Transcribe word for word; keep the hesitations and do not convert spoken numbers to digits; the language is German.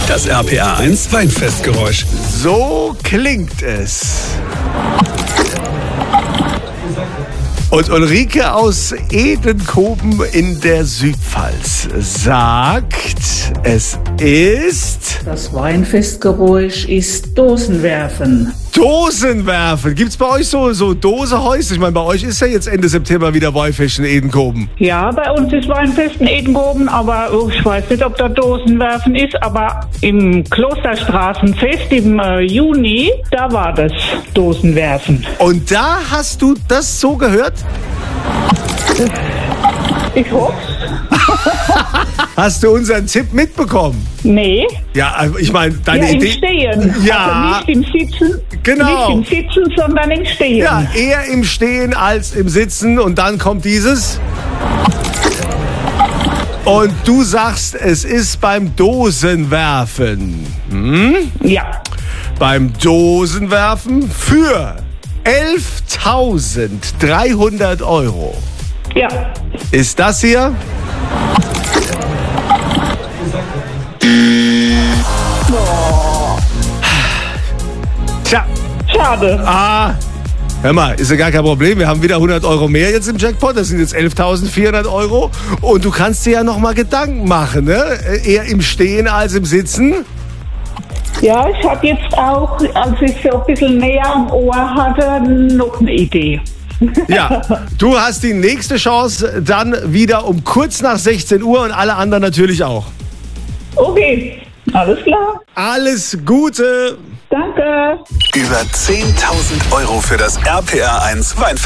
Das R P R eins Weinfestgeräusch. So klingt es. Und Ulrike aus Edenkoben in der Südpfalz sagt, es ist... Das Weinfestgeräusch ist Dosenwerfen. Dosenwerfen. Gibt's bei euch so, so Dosehäuser? Ich meine, bei euch ist ja jetzt Ende September wieder Weinfest in Edenkoben. Ja, bei uns ist Weinfest in Edenkoben, aber oh, ich weiß nicht, ob da Dosenwerfen ist, aber im Klosterstraßenfest im äh, Juni, da war das Dosenwerfen. Und da hast du das so gehört? Ich hoffe. Hast du unseren Tipp mitbekommen? Nee. Ja, ich meine, deine ja, im Idee... Stehen. Ja. Also nicht im Sitzen. Genau. Nicht im Sitzen, sondern im Stehen. Ja, eher im Stehen als im Sitzen. Und dann kommt dieses... Und du sagst, es ist beim Dosenwerfen. Hm? Ja. Beim Dosenwerfen für elftausenddreihundert Euro. Ja. Ist das hier? Oh. Tja. Schade. Ah. Hör mal, ist ja gar kein Problem. Wir haben wieder hundert Euro mehr jetzt im Jackpot. Das sind jetzt elftausendvierhundert Euro. Und du kannst dir ja noch mal Gedanken machen, ne? Eher im Stehen als im Sitzen. Ja, ich habe jetzt auch, als ich so ein bisschen näher am Ohr hatte, noch eine Idee. Ja, du hast die nächste Chance dann wieder um kurz nach sechzehn Uhr und alle anderen natürlich auch. Okay, alles klar. Alles Gute. Danke. Über zehntausend Euro für das R P R eins Weinfest.